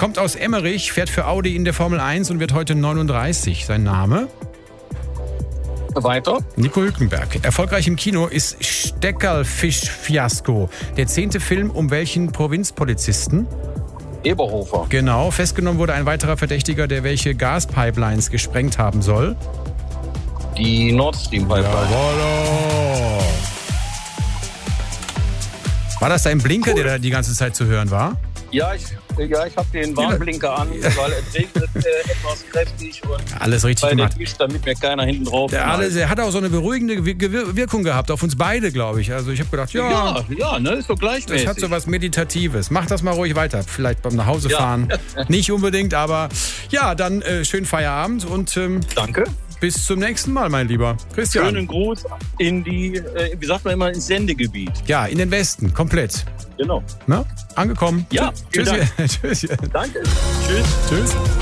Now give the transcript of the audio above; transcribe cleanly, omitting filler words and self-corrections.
kommt aus Emmerich, fährt für Audi in der Formel 1 und wird heute 39. Sein Name? Weiter. Nico Hülkenberg. Erfolgreich im Kino ist Steckerlfisch-Fiasko. Der 10. Film um welchen Provinzpolizisten? Eberhofer. Genau. Festgenommen wurde ein weiterer Verdächtiger, der welche Gaspipelines gesprengt haben soll? Die Nord Stream Pipeline. Jawollo. War das dein Blinker, der da die ganze Zeit zu hören war? Ja, ich habe den Warnblinker an, weil es regnet etwas kräftig und alles richtig bei gemacht. der Tisch, damit mir keiner hinten drauf Der hat auch so eine beruhigende Wirkung gehabt auf uns beide, glaube ich. Also ich habe gedacht, ja, ne, ist so gleichmäßig. Das hat so was Meditatives. Mach das mal ruhig weiter. Vielleicht beim Nachhausefahren. Ja. Nicht unbedingt, aber ja, dann schönen Feierabend und danke. Bis zum nächsten Mal, mein Lieber Christian. Schönen Gruß in die, wie sagt man immer, ins Sendegebiet. Ja, in den Westen, komplett. Genau. Na, angekommen. Ja, Tschüss. Dank. Tschüss. Danke. Tschüss. Tschüss.